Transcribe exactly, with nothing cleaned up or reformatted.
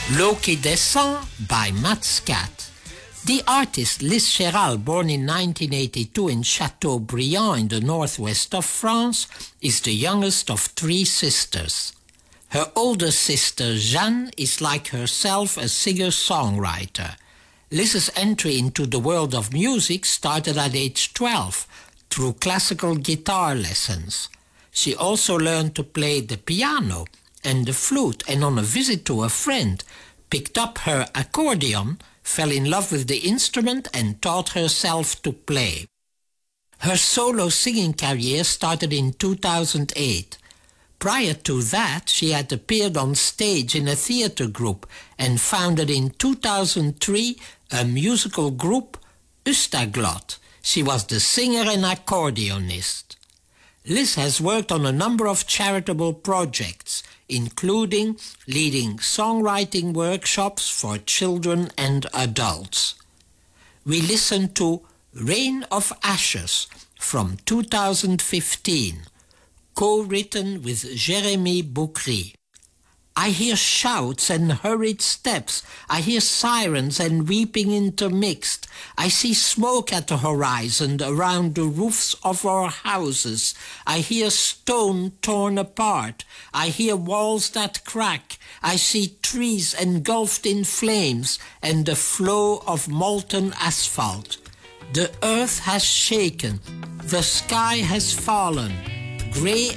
L'eau qui descend by Mats Cat. The artist Liz Chéral, born in nineteen eighty-two in Chateaubriand in the northwest of France, is the youngest of three sisters. Her older sister Jeanne is like herself a singer-songwriter. Liz's entry into the world of music started at age twelve through classical guitar lessons. She also learned to play the piano and the flute, and on a visit to a friend, picked up her accordion, fell in love with the instrument and taught herself to play. Her solo singing career started in two thousand eight. Prior to that, she had appeared on stage in a theatre group and founded in two thousand three a musical group, Ustaglot. She was the singer and accordionist. Liz has worked on a number of charitable projects, including leading songwriting workshops for children and adults. We listen to Rain of Ashes from two thousand fifteen, co-written with Jérémy Boukri. I hear shouts and hurried steps. I hear sirens and weeping intermixed. I see smoke at the horizon around the roofs of our houses. I hear stone torn apart. I hear walls that crack. I see trees engulfed in flames and the flow of molten asphalt. The earth has shaken. The sky has fallen. Grey